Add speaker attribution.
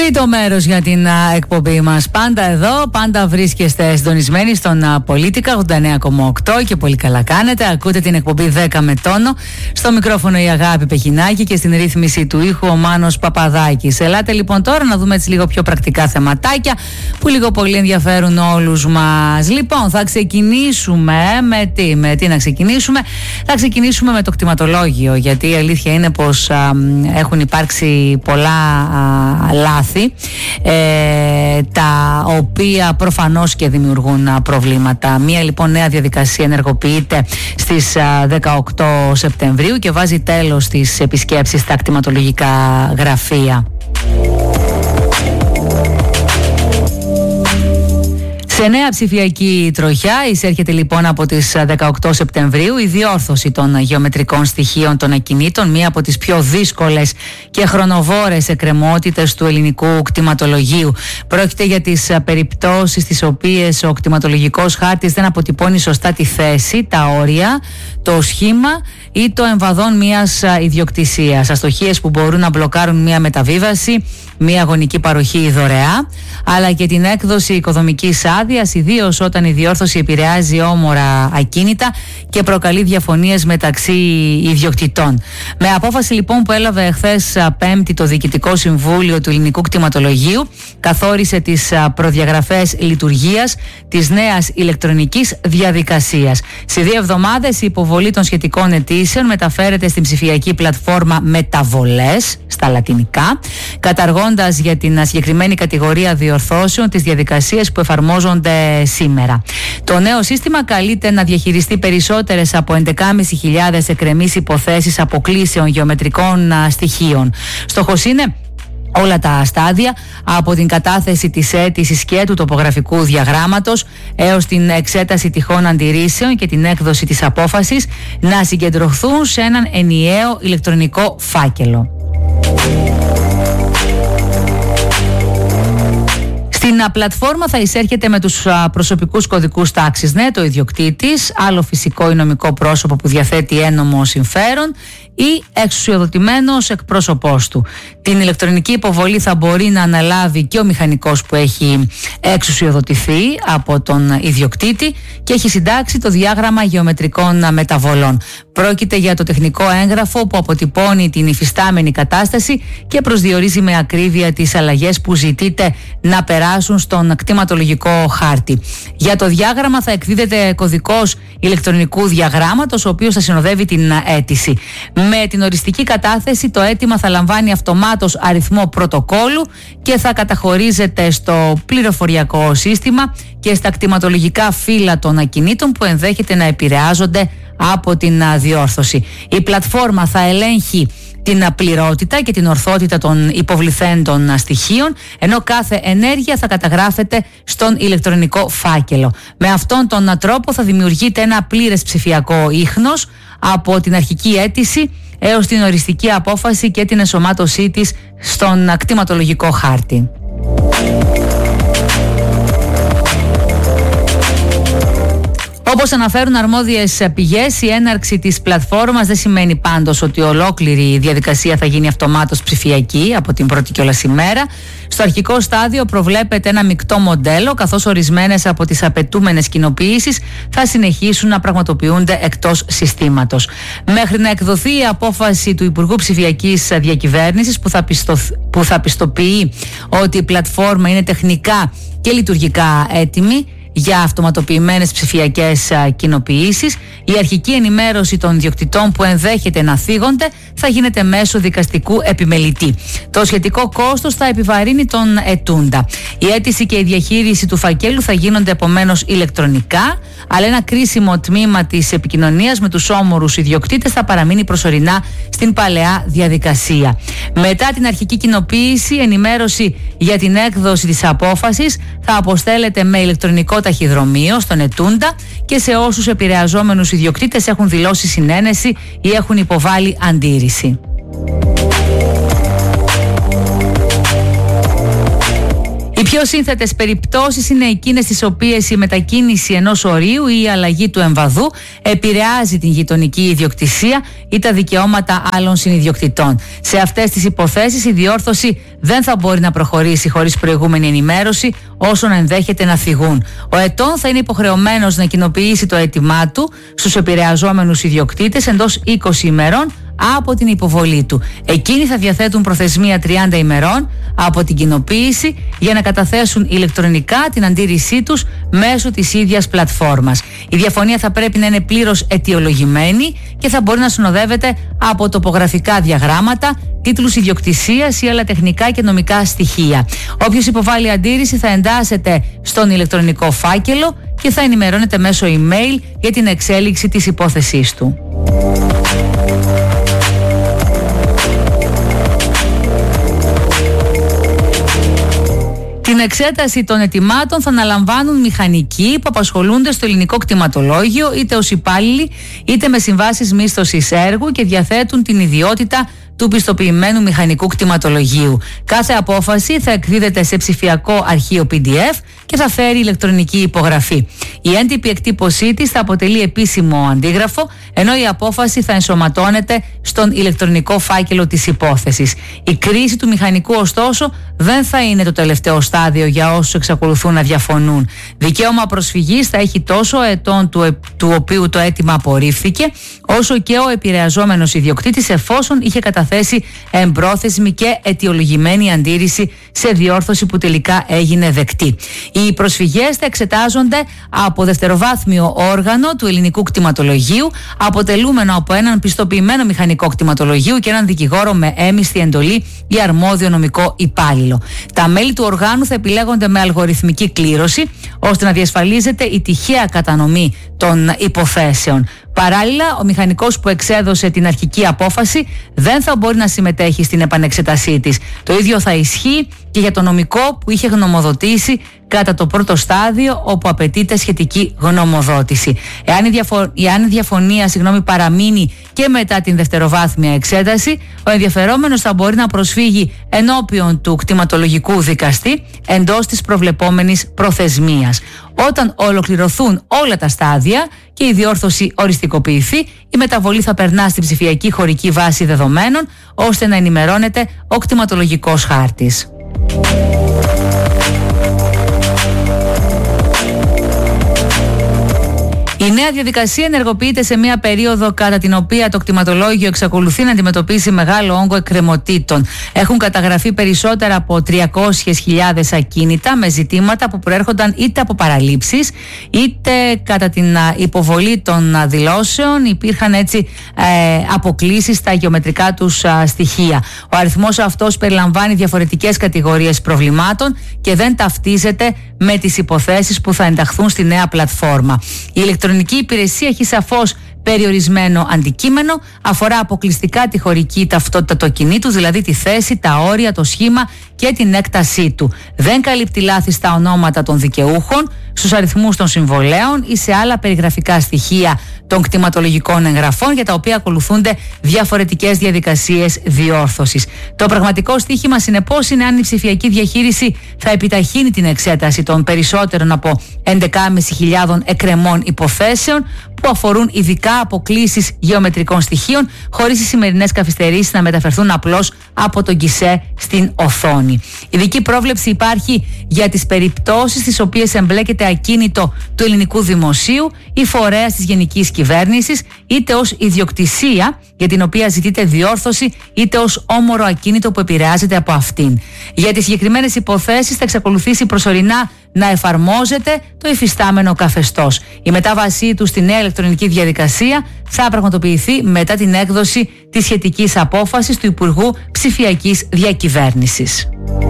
Speaker 1: Τρίτο μέρος για την εκπομπή μας. Πάντα εδώ, πάντα βρίσκεστε συντονισμένοι στον Πολίτικα 89,8 και πολύ καλά κάνετε. Ακούτε την εκπομπή 10 με τόνο. Στο μικρόφωνο η Αγάπη Πεχινάκη και στην ρύθμιση του ήχου ο Μάνος Παπαδάκης. Ελάτε λοιπόν τώρα να δούμε έτσι λίγο πιο πρακτικά θεματάκια που λίγο πολύ ενδιαφέρουν όλους μας. Λοιπόν, θα ξεκινήσουμε με τι να ξεκινήσουμε. Θα ξεκινήσουμε με το κτηματολόγιο, γιατί η αλήθεια είναι πως έχουν υπάρξει πολλά λάθη, τα οποία προφανώς και δημιουργούν προβλήματα. Μία λοιπόν νέα διαδικασία ενεργοποιείται στις 18 Σεπτεμβρίου και βάζει τέλος στις επισκέψεις στα κτηματολογικά γραφεία. Σε νέα ψηφιακή τροχιά εισέρχεται λοιπόν από τις 18 Σεπτεμβρίου η διόρθωση των γεωμετρικών στοιχείων των ακινήτων, μία από τις πιο δύσκολες και χρονοβόρες εκκρεμότητες του ελληνικού κτηματολογίου. Πρόκειται για τις περιπτώσεις στις οποίες ο κτηματολογικός χάρτης δεν αποτυπώνει σωστά τη θέση, τα όρια, το σχήμα ή το εμβαδόν μιας ιδιοκτησίας. Αστοχίες που μπορούν να μπλοκάρουν μια μεταβίβαση, μια γονική παροχή δωρεά, αλλά και την έκδοση οικοδομικής άδειας, ιδίως όταν η διόρθωση επηρεάζει όμορα ακίνητα και προκαλεί διαφωνίες μεταξύ ιδιοκτητών. Με απόφαση λοιπόν που έλαβε εχθές Πέμπτη το Διοικητικό Συμβούλιο του Ελληνικού Κτηματολογίου, καθόρισε τις προδιαγραφές λειτουργίας της νέας ηλεκτρονικής διαδικασίας. Σε 2 εβδομάδες η υποβολή των σχετικών αιτήσεων μεταφέρεται στην ψηφιακή πλατφόρμα Μεταβολές, στα λατινικά, καταργώντας για την συγκεκριμένη κατηγορία διορθώσεων τις διαδικασίες που εφαρμόζονται σήμερα. Το νέο σύστημα καλείται να διαχειριστεί περισσότερες από 11.500 εκκρεμείς υποθέσεις αποκλήσεων γεωμετρικών στοιχείων. Στόχος είναι όλα τα στάδια, από την κατάθεση της αίτησης και του τοπογραφικού διαγράμματος έως την εξέταση τυχών αντιρρήσεων και την έκδοση της απόφασης, να συγκεντρωθούν σε έναν ενιαίο ηλεκτρονικό φάκελο. Στην πλατφόρμα θα εισέρχεται με τους προσωπικούς κωδικούς τάξης το ιδιοκτήτης, άλλο φυσικό ή νομικό πρόσωπο που διαθέτει ένομο συμφέρον ή εξουσιοδοτημένος εκπρόσωπός του. Την ηλεκτρονική υποβολή θα μπορεί να αναλάβει και ο μηχανικός που έχει εξουσιοδοτηθεί από τον ιδιοκτήτη και έχει συντάξει το διάγραμμα γεωμετρικών μεταβολών. Πρόκειται για το τεχνικό έγγραφο που αποτυπώνει την υφιστάμενη κατάσταση και προσδιορίζει με ακρίβεια τις αλλαγές που ζητείται να περάσουν στον κτηματολογικό χάρτη. Για το διάγραμμα θα εκδίδεται κωδικός ηλεκτρονικού διαγράμματος, ο οποίος θα συνοδεύει την αίτηση. Με την οριστική κατάθεση το αίτημα θα λαμβάνει αυτομάτως αριθμό πρωτοκόλου και θα καταχωρίζεται στο πληροφοριακό σύστημα και στα κτηματολογικά φύλλα των ακινήτων που ενδέχεται να επηρεάζονται από την διόρθωση. Η πλατφόρμα θα ελέγχει την πληρότητα και την ορθότητα των υποβληθέντων στοιχείων, ενώ κάθε ενέργεια θα καταγράφεται στον ηλεκτρονικό φάκελο. Με αυτόν τον τρόπο θα δημιουργείται ένα πλήρες ψηφιακό ίχνος από την αρχική αίτηση έως την οριστική απόφαση και την ενσωμάτωσή της στον κτηματολογικό χάρτη. Όπως αναφέρουν αρμόδιες πηγές, η έναρξη της πλατφόρμας δεν σημαίνει πάντως ότι ολόκληρη η διαδικασία θα γίνει αυτομάτως ψηφιακή από την πρώτη κιόλας ημέρα. Στο αρχικό στάδιο προβλέπεται ένα μεικτό μοντέλο, καθώς ορισμένες από τις απαιτούμενες κοινοποιήσεις θα συνεχίσουν να πραγματοποιούνται εκτός συστήματος. Μέχρι να εκδοθεί η απόφαση του Υπουργού Ψηφιακής Διακυβέρνησης που θα πιστοποιεί ότι η πλατφόρμα είναι τεχνικά και λειτουργικά έτοιμη για αυτοματοποιημένες ψηφιακές κοινοποιήσεις, η αρχική ενημέρωση των ιδιοκτητών που ενδέχεται να θίγονται θα γίνεται μέσω δικαστικού επιμελητή. Το σχετικό κόστος θα επιβαρύνει τον ετούντα. Η αίτηση και η διαχείριση του φακέλου θα γίνονται επομένως ηλεκτρονικά, αλλά ένα κρίσιμο τμήμα της επικοινωνίας με τους όμορους ιδιοκτήτες θα παραμείνει προσωρινά στην παλαιά διαδικασία. Μετά την αρχική κοινοποίηση, η ενημέρωση για την έκδοση της απόφασης θα αποστέλλεται με ηλεκτρονικό ταχυδρομείο στον ετούντα και σε όσους επηρεαζόμενους ιδιοκτήτες έχουν δηλώσει συνένεση ή έχουν υποβάλει αντίρρηση. Η πιο Πιο σύνθετες περιπτώσεις είναι εκείνες στις οποίες η μετακίνηση ενός ορίου ή η αλλαγή του εμβαδού επηρεάζει την γειτονική ιδιοκτησία ή τα δικαιώματα άλλων συνιδιοκτητών. Σε αυτές τις υποθέσεις η διόρθωση δεν θα μπορεί να προχωρήσει χωρίς προηγούμενη ενημέρωση, όσο να ενδέχεται να θυγούν. Ο ετών θα είναι υποχρεωμένος να κοινοποιήσει το αίτημά του στους επηρεαζόμενους ιδιοκτήτες εντός 20 ημερών από την υποβολή του. Εκείνοι θα διαθέτουν προθεσμία 30 ημερών από την κοινοποίηση για να καταθέσουν ηλεκτρονικά την αντίρρησή τους μέσω της ίδιας πλατφόρμας. Η διαφωνία θα πρέπει να είναι πλήρως αιτιολογημένη και θα μπορεί να συνοδεύεται από τοπογραφικά διαγράμματα, τίτλους ιδιοκτησίας ή άλλα τεχνικά και νομικά στοιχεία. Όποιος υποβάλει αντίρρηση θα εντάσσεται στον ηλεκτρονικό φάκελο και θα ενημερώνεται μέσω email για την εξέλιξη της υπόθεσής του. Την εξέταση των αιτημάτων θα αναλαμβάνουν μηχανικοί που απασχολούνται στο ελληνικό κτηματολόγιο, είτε ως υπάλληλοι είτε με συμβάσεις μίσθωσης έργου και διαθέτουν την ιδιότητα του πιστοποιημένου μηχανικού κτηματολογίου. Κάθε απόφαση θα εκδίδεται σε ψηφιακό αρχείο PDF και θα φέρει ηλεκτρονική υπογραφή. Η έντυπη εκτύπωσή της θα αποτελεί επίσημο αντίγραφο, ενώ η απόφαση θα ενσωματώνεται στον ηλεκτρονικό φάκελο της υπόθεσης. Η κρίση του μηχανικού, ωστόσο, δεν θα είναι το τελευταίο στάδιο για όσους εξακολουθούν να διαφωνούν. Δικαίωμα προσφυγής θα έχει τόσο ο ετών του οποίου το αίτημα απορρίφθηκε, όσο και ο επηρεαζόμενος ιδιοκτήτης, εφόσον είχε καταθέσει εμπρόθεσμη και αιτιολογημένη αντίρρηση σε διόρθωση που τελικά έγινε δεκτή. Οι προσφυγές θα εξετάζονται από δευτεροβάθμιο όργανο του ελληνικού κτηματολογίου, αποτελούμενο από έναν πιστοποιημένο μηχανικό κτηματολογίου και έναν δικηγόρο με έμισθη εντολή ή αρμόδιο νομικό υπάλληλο. Τα μέλη του οργάνου θα επιλέγονται με αλγοριθμική κλήρωση, ώστε να διασφαλίζεται η τυχαία κατανομή των υποθέσεων. Παράλληλα, ο μηχανικός που εξέδωσε την αρχική απόφαση δεν θα μπορεί να συμμετέχει στην επανεξέτασή της. Το ίδιο θα ισχύει και για το νομικό που είχε γνωμοδοτήσει κατά το πρώτο στάδιο, όπου απαιτείται σχετική γνωμοδότηση. Εάν η διαφωνία παραμείνει και μετά την δευτεροβάθμια εξέταση, ο ενδιαφερόμενος θα μπορεί να προσφύγει ενώπιον του κτηματολογικού δικαστή εντός της προβλεπόμενης προθεσμίας. Όταν ολοκληρωθούν όλα τα στάδια και η διόρθωση οριστικοποιηθεί, η μεταβολή θα περνά στην ψηφιακή χωρική βάση δεδομένων, ώστε να ενημερώνεται ο κτηματολογικός χάρτης. Η νέα διαδικασία ενεργοποιείται σε μια περίοδο κατά την οποία το κτηματολόγιο εξακολουθεί να αντιμετωπίσει μεγάλο όγκο εκκρεμωτήτων. Έχουν καταγραφεί περισσότερα από 300.000 ακίνητα με ζητήματα που προέρχονταν είτε από παραλήψεις είτε κατά την υποβολή των δηλώσεων. Υπήρχαν έτσι αποκλίσεις στα γεωμετρικά τους στοιχεία. Ο αριθμός αυτός περιλαμβάνει διαφορετικές κατηγορίες προβλημάτων και δεν ταυτίζεται με τις υποθέσεις που θα ενταχθούν στη νέα πλατφόρμα. Η ηλεκτρονική υπηρεσία έχει σαφώς περιορισμένο αντικείμενο, αφορά αποκλειστικά τη χωρική ταυτότητα του ακινήτου, δηλαδή τη θέση, τα όρια, το σχήμα και την έκτασή του. Δεν καλύπτει λάθη στα ονόματα των δικαιούχων, στους αριθμούς των συμβολέων ή σε άλλα περιγραφικά στοιχεία των κτηματολογικών εγγραφών, για τα οποία ακολουθούνται διαφορετικές διαδικασίες διόρθωσης. Το πραγματικό στοίχημα, συνεπώς, είναι αν η ψηφιακή διαχείριση θα επιταχύνει την εξέταση των περισσότερων από 11.500 εκκρεμών υποθέσεων που αφορούν ειδικά αποκλίσεις γεωμετρικών στοιχείων, χωρίς οι σημερινές καθυστερήσεις να μεταφερθούν απλώς από τον γκισέ στην οθόνη. Ειδική πρόβλεψη υπάρχει για τις περιπτώσεις στις οποίες εμπλέκεται ακίνητο του ελληνικού δημοσίου ή φορέας της γενικής κυβέρνησης, είτε ως ιδιοκτησία για την οποία ζητείται διόρθωση, είτε ως όμορο ακίνητο που επηρεάζεται από αυτήν. Για τις συγκεκριμένες υποθέσεις θα εξακολουθήσει προσωρινά να εφαρμόζεται το υφιστάμενο καθεστώς. Η μετάβασή του στη νέα ηλεκτρονική διαδικασία θα πραγματοποιηθεί μετά την έκδοση της σχετικής απόφασης του Υπουργού Ψηφιακής Διακυβέρνησης.